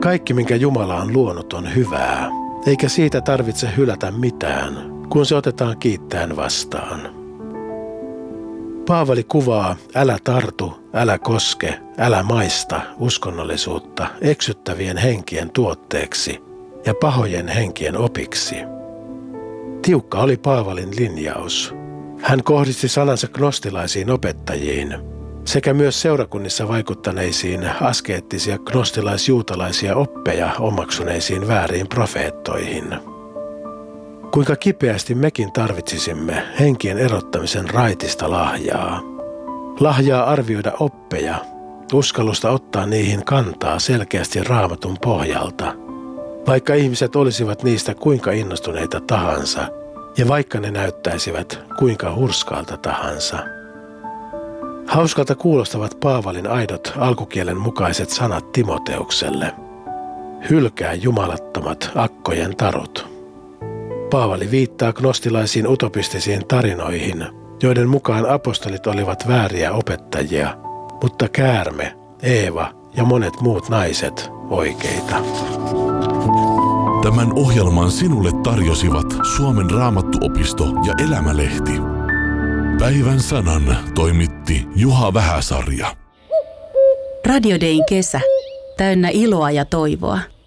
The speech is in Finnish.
Kaikki, minkä Jumala on luonut, on hyvää, eikä siitä tarvitse hylätä mitään, kun se otetaan kiittäen vastaan. Paavali kuvaa älä tartu, älä koske, älä maista uskonnollisuutta eksyttävien henkien tuotteeksi ja pahojen henkien opiksi. Tiukka oli Paavalin linjaus. Hän kohdisti sanansa gnostilaisiin opettajiin sekä myös seurakunnissa vaikuttaneisiin askeettisia gnostilais-juutalaisia oppeja omaksuneisiin vääriin profeettoihin. Kuinka kipeästi mekin tarvitsisimme henkien erottamisen raitista lahjaa. Lahjaa arvioida oppeja, uskallusta ottaa niihin kantaa selkeästi Raamatun pohjalta, vaikka ihmiset olisivat niistä kuinka innostuneita tahansa ja vaikka ne näyttäisivät kuinka hurskaalta tahansa. Hauskalta kuulostavat Paavalin aidot alkukielen mukaiset sanat Timoteukselle. Hylkää jumalattomat akkojen tarut. Paavali viittaa gnostilaisiin utopistisiin tarinoihin, joiden mukaan apostolit olivat vääriä opettajia, mutta käärme, Eeva ja monet muut naiset oikeita. Tämän ohjelman sinulle tarjosivat Suomen Raamattuopisto ja Elämälehti. Päivän sanan toimitti Juha Vähäsarja. Radio Dayn kesä, täynnä iloa ja toivoa.